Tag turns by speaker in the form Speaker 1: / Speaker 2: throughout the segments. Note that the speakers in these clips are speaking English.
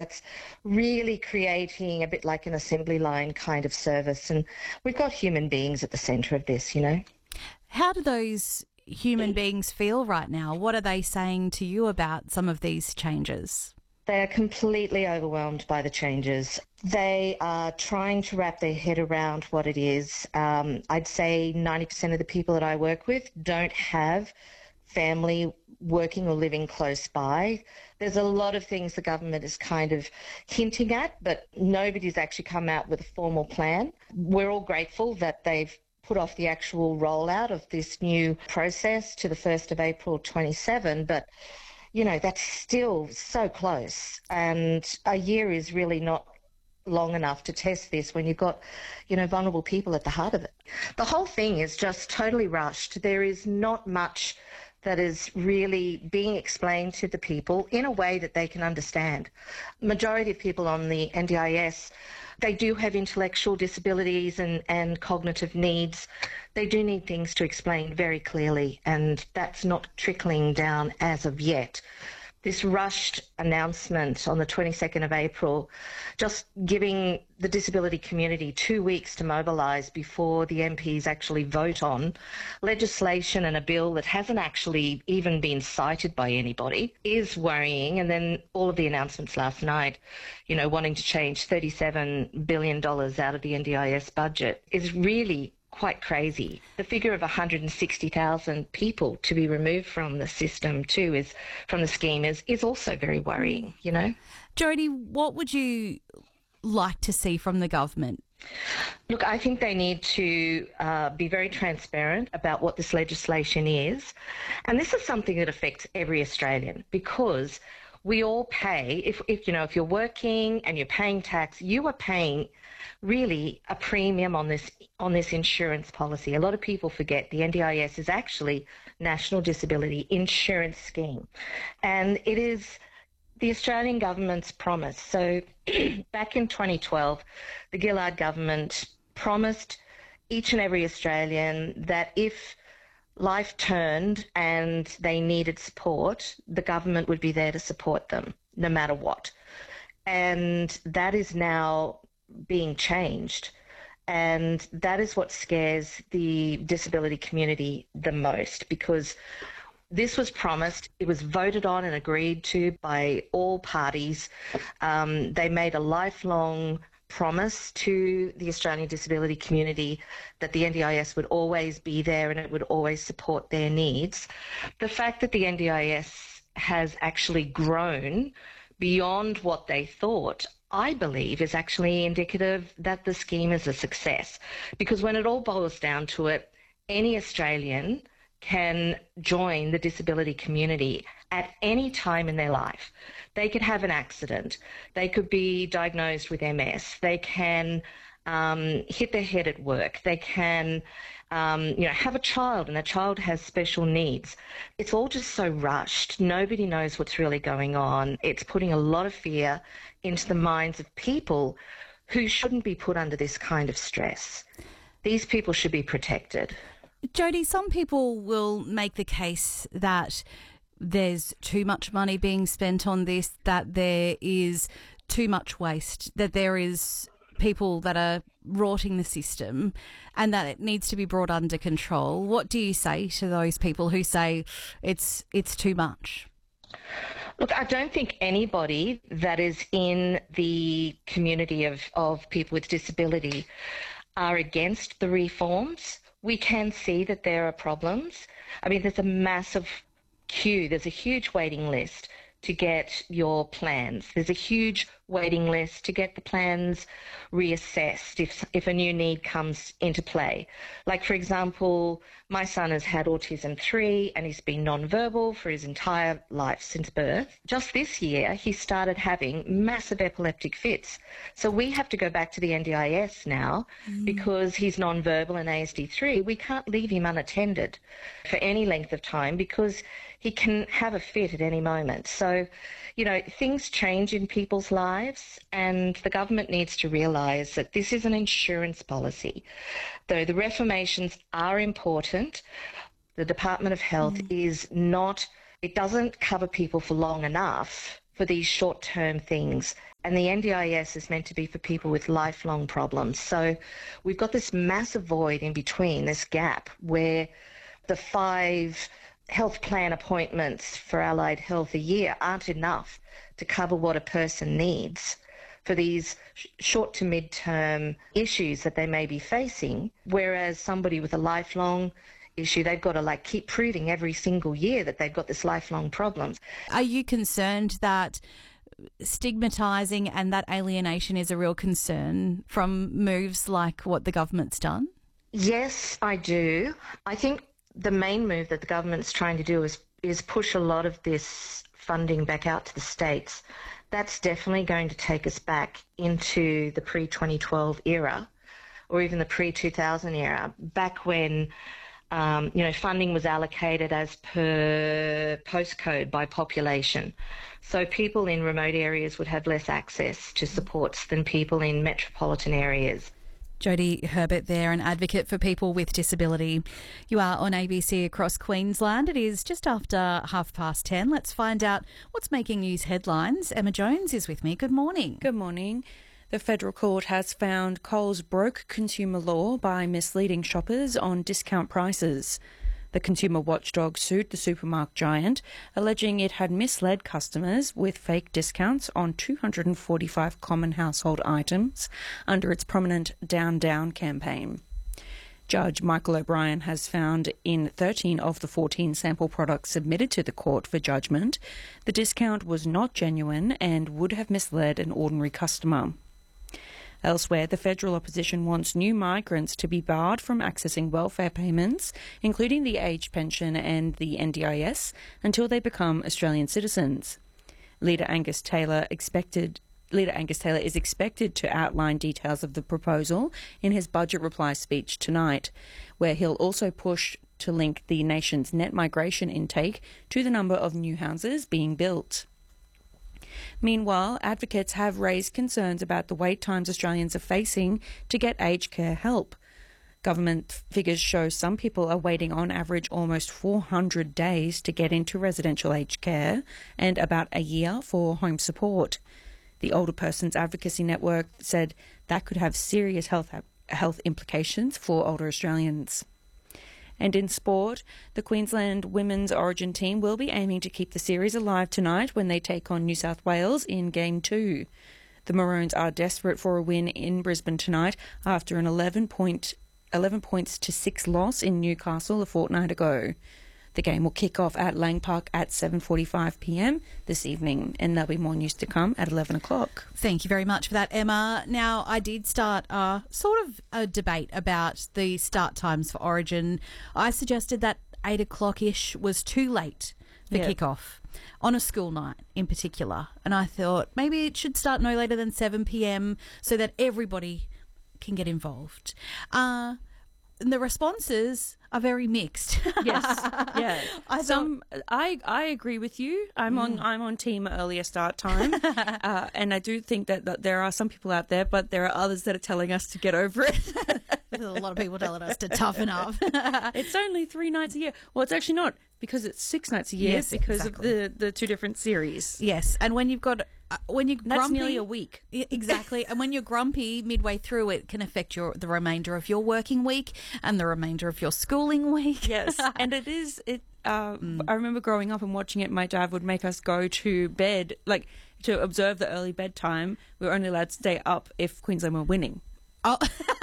Speaker 1: It's really creating a bit like an assembly line kind of service. And we've got human beings at the centre of this, you know.
Speaker 2: How do those human beings feel right now? What are they saying to you about some of these changes?
Speaker 1: They are completely overwhelmed by the changes. They are trying to wrap their head around what it is. I'd say 90% of the people that I work with don't have family working or living close by. There's a lot of things the government is kind of hinting at, but nobody's actually come out with a formal plan. We're all grateful that they've put off the actual rollout of this new process to the 1st of April 27, but you know, that's still so close, and a year is really not long enough to test this when you've got, you know, vulnerable people at the heart of it. The whole thing is just totally rushed. There is not much that is really being explained to the people in a way that they can understand. Majority of people on the NDIS, they do have intellectual disabilities and cognitive needs. They do need things to explain very clearly, and that's not trickling down as of yet. This rushed announcement on the 22nd of April, just giving the disability community 2 weeks to mobilise before the MPs actually vote on legislation and a bill that hasn't actually even been cited by anybody, is worrying. And then all of the announcements last night, you know, wanting to change $37 billion out of the NDIS budget is really quite crazy. The figure of 160,000 people to be removed from the system too, is from the scheme, is also very worrying, you know.
Speaker 2: Jodie, what would you like to see from the government?
Speaker 1: Look, I think they need to be very transparent about what this legislation is. And this is something that affects every Australian, because we all pay, if you're working and you're paying tax, you are paying really a premium on this insurance policy. A lot of people forget the NDIS is actually National Disability Insurance Scheme, and it is the Australian government's promise. So back in 2012, the Gillard government promised each and every Australian that if life turned and they needed support, the government would be there to support them no matter what. And that is now being changed. And that is what scares the disability community the most, because this was promised, it was voted on and agreed to by all parties. They made a lifelong promise to the Australian disability community that the NDIS would always be there and it would always support their needs. The fact that the NDIS has actually grown beyond what they thought, I believe, is actually indicative that the scheme is a success. Because when it all boils down to it, any Australian can join the disability community at any time in their life. They could have an accident. They could be diagnosed with MS. They can hit their head at work. They can have a child, and the child has special needs. It's all just so rushed. Nobody knows what's really going on. It's putting a lot of fear into the minds of people who shouldn't be put under this kind of stress. These people should be protected.
Speaker 2: Jodie, some people will make the case that there's too much money being spent on this, that there is too much waste, that there is people that are rorting the system and that it needs to be brought under control. What do you say to those people who say it's too much?
Speaker 1: Look, I don't think anybody that is in the community of people with disability are against the reforms. We can see that there are problems. I mean, there's a massive queue. There's a huge waiting list to get your plans. There's a huge waiting list to get the plans reassessed if a new need comes into play. Like, for example, my son has had autism 3 and he's been non-verbal for his entire life since birth. Just this year, he started having massive epileptic fits. So we have to go back to the NDIS now because he's non-verbal and ASD3. We can't leave him unattended for any length of time because he can have a fit at any moment. So, things change in people's lives, and the government needs to realise that this is an insurance policy. Though the reformations are important, the Department of Health is not, it doesn't cover people for long enough for these short-term things. And the NDIS is meant to be for people with lifelong problems. So we've got this massive void in between, this gap, where the 5 health plan appointments for allied health a year aren't enough to cover what a person needs for these short to mid-term issues that they may be facing, whereas somebody with a lifelong issue, they've got to keep proving every single year that they've got this lifelong problem.
Speaker 2: Are you concerned that stigmatising and that alienation is a real concern from moves like what the government's done?
Speaker 1: Yes, I do. I think the main move that the government's trying to do is push a lot of this funding back out to the states. That's definitely going to take us back into the pre-2012 era, or even the pre-2000 era, back when funding was allocated as per postcode by population. So people in remote areas would have less access to supports than people in metropolitan areas.
Speaker 2: Jodie Herbert there, an advocate for people with disability. You are on ABC across Queensland. It is just after 10:30. Let's find out what's making news headlines. Emma Jones is with me. Good morning.
Speaker 3: Good morning. The federal court has found Coles broke consumer law by misleading shoppers on discount prices. The consumer watchdog sued the supermarket giant, alleging it had misled customers with fake discounts on 245 common household items under its prominent Down Down campaign. Judge Michael O'Brien has found in 13 of the 14 sample products submitted to the court for judgment, the discount was not genuine and would have misled an ordinary customer. Elsewhere, the federal opposition wants new migrants to be barred from accessing welfare payments, including the aged pension and the NDIS, until they become Australian citizens. Leader Angus Taylor is expected to outline details of the proposal in his budget reply speech tonight, where he'll also push to link the nation's net migration intake to the number of new houses being built. Meanwhile, advocates have raised concerns about the wait times Australians are facing to get aged care help. Government figures show some people are waiting on average almost 400 days to get into residential aged care and about a year for home support. The Older Persons Advocacy Network said that could have serious health implications for older Australians. And in sport, the Queensland Women's Origin team will be aiming to keep the series alive tonight when they take on New South Wales in Game 2. The Maroons are desperate for a win in Brisbane tonight after an 11 points to 6 loss in Newcastle a fortnight ago. The game will kick off at Lang Park at 7:45pm this evening, and there'll be more news to come at 11 o'clock.
Speaker 2: Thank you very much for that, Emma. Now, I did start a debate about the start times for Origin. I suggested that 8 o'clock-ish was too late for kick-off on a school night in particular. And I thought maybe it should start no later than 7pm so that everybody can get involved. And the responses are very mixed.
Speaker 3: Yes, yeah. I agree with you. I'm on team earlier start time, and I do think that there are some people out there, but there are others that are telling us to get over it.
Speaker 2: There's a lot of people telling us to toughen up.
Speaker 3: It's only 3 nights a year. Well, it's actually not, because it's 6 nights a year because of the 2 different series.
Speaker 2: Yes, and when you're
Speaker 3: that's
Speaker 2: grumpy,
Speaker 3: nearly a week.
Speaker 2: Exactly, and when you're grumpy midway through, it can affect the remainder of your working week and the remainder of your schooling week.
Speaker 3: Yes, and I remember growing up and watching it. My dad would make us go to bed, to observe the early bedtime. We were only allowed to stay up if Queensland were winning.
Speaker 2: Oh.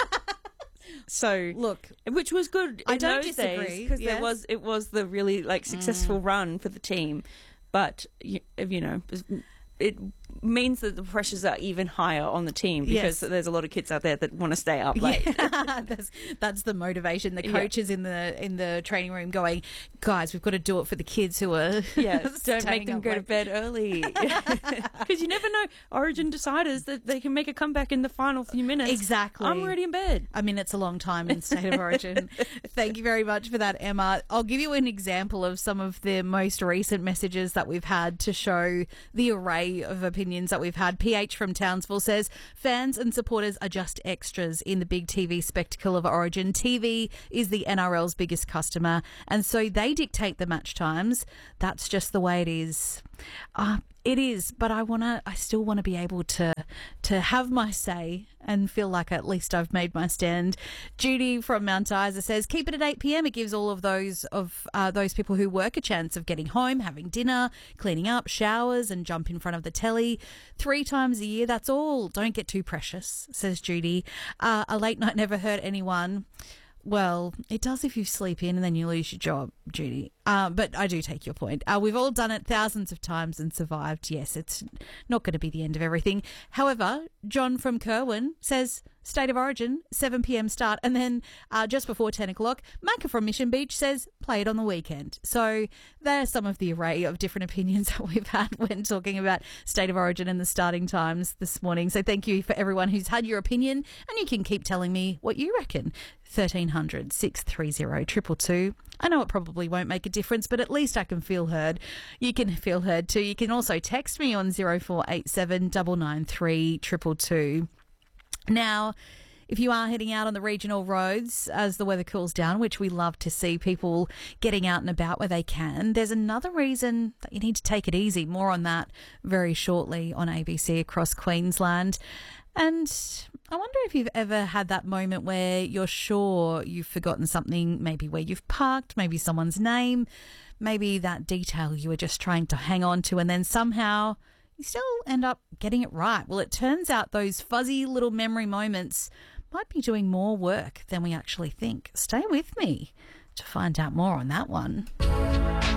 Speaker 3: So
Speaker 2: look,
Speaker 3: which was good in
Speaker 2: I don't
Speaker 3: those
Speaker 2: disagree,
Speaker 3: days, because it was the really successful run for the team, but you know it means that the pressures are even higher on the team because there's a lot of kids out there that want to stay up late.
Speaker 2: That's the motivation. The coaches in the training room going, guys, we've got to do it for the kids who are
Speaker 3: don't make them go to bed early, because you never know. Origin deciders that they can make a comeback in the final few minutes.
Speaker 2: Exactly.
Speaker 3: I'm already in bed.
Speaker 2: I mean, it's a long time in State of Origin. Thank you very much for that, Emma. I'll give you an example of some of the most recent messages that we've had to show the array of opinions that we've had. PH from Townsville says, fans and supporters are just extras in the big TV spectacle of Origin. TV is the NRL's biggest customer, and so they dictate the match times. That's just the way it is. It is, but I still want to be able to have my say and feel like at least I've made my stand. Judy from Mount Isa says, keep it at 8 p.m. It gives all of those people who work a chance of getting home, having dinner, cleaning up, showers, and jump in front of the telly 3 times a year. That's all. Don't get too precious, says Judy. A late night never hurt anyone. Well, it does if you sleep in and then you lose your job, Judy. But I do take your point. We've all done it thousands of times and survived. Yes, it's not going to be the end of everything. However, John from Kerwin says, State of Origin, 7 p.m. start. And then just before 10 o'clock, Macca from Mission Beach says, play it on the weekend. So there's some of the array of different opinions that we've had when talking about State of Origin and the starting times this morning. So thank you for everyone who's had your opinion, and you can keep telling me what you reckon. 1300 630 222. I know it probably won't make a difference, but at least I can feel heard. You can feel heard too. You can also text me on 0487 993 222. Now, if you are heading out on the regional roads as the weather cools down, which we love to see people getting out and about where they can, there's another reason that you need to take it easy. More on that very shortly on ABC across Queensland. And I wonder if you've ever had that moment where you're sure you've forgotten something, maybe where you've parked, maybe someone's name, maybe that detail you were just trying to hang on to, and then somehow you still end up getting it right. Well, it turns out those fuzzy little memory moments might be doing more work than we actually think. Stay with me to find out more on that one.